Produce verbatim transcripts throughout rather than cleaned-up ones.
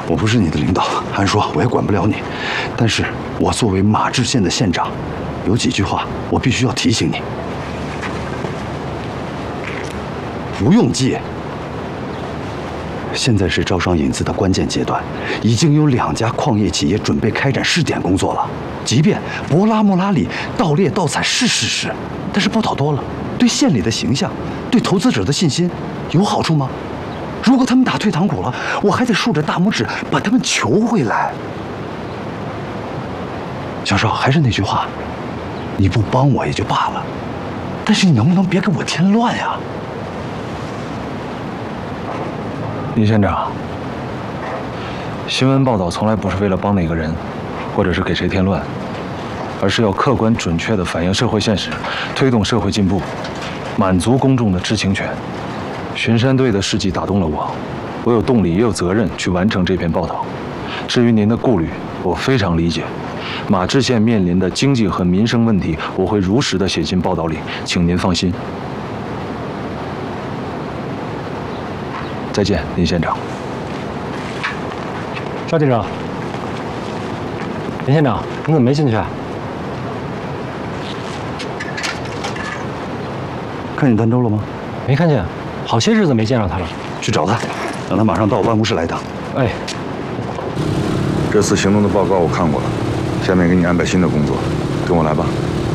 我不是你的领导，按说我也管不了你，但是我作为马志县的县长，有几句话我必须要提醒你。不用借。现在是招商引资的关键阶段，已经有两家矿业企业准备开展试点工作了。即便博拉莫拉里盗猎盗采是事实，但是报道多了，对县里的形象，对投资者的信心有好处吗？如果他们打退堂鼓了，我还得竖着大拇指把他们求回来。小邵，还是那句话，你不帮我也就罢了，但是你能不能别给我添乱呀？ 林县长，新闻报道从来不是为了帮哪个人，或者是给谁添乱，而是要客观准确地反映社会现实，推动社会进步，满足公众的知情权。巡山队的事迹打动了我，我有动力也有责任去完成这篇报道。至于您的顾虑，我非常理解。马志县面临的经济和民生问题，我会如实地写进报道里，请您放心。再见，林县长。 邵记者，林县长，你怎么没进去啊？ 看见儋州了吗？ 没看见，好些日子没见着他了。 去找他，让他马上到办公室来一趟。 哎， 这次行动的报告我看过了，下面给你安排新的工作，跟我来吧。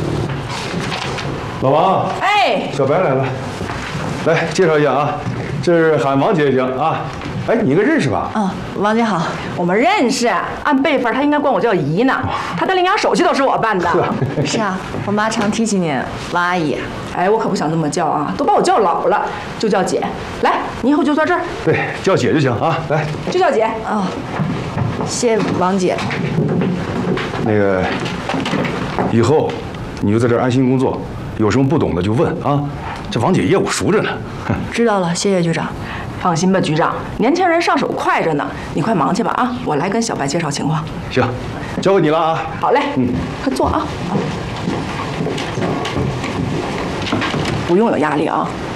老王， 哎， 小白来了，来介绍一下啊，这是喊王姐姐啊。哎，你应该认识吧？ 嗯，王姐好，我们认识。按辈分，他应该管我叫姨呢。他的领养手续都是我办的。 是啊，我妈常提起您，王阿姨。 哎，我可不想这么叫啊，都把我叫老了，就叫姐。来，你以后就坐这儿。 对，叫姐就行啊。来， 就叫姐。 哦，谢谢王姐。 那个，以后你就在这儿安心工作，有什么不懂的就问啊。这王姐业务熟着呢。 知道了，谢谢局长。 放心吧，局长，年轻人上手快着呢。你快忙去吧啊，我来跟小白介绍情况。 行，交给你了啊。 好嘞， 嗯， 快坐啊。不用有压力啊，